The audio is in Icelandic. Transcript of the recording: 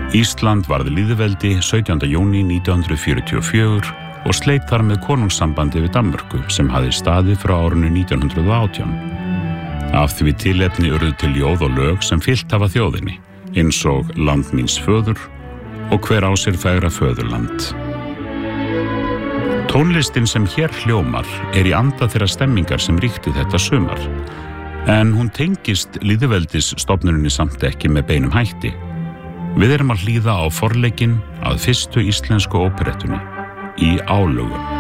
Ísland varð lýðveldi 17. júní 1944 og sleit þar með konungssambandi við Danmörku sem hafði staðið frá árinu 1918. Af því tilefni urðu til ljóð og lög sem fyllt hafa þjóðinni, eins og Land míns föður og Hver á sér fegra föðurland. Tónlistin sem hér hljómar í anda þeirra stemmingar sem ríkti þetta sumar, en hún tengist lýðveldisstofnuninni samt ekki með beinum hætti. Við erum að hlýða á forleikinn að fyrstu íslensku óperettunni í Álögum.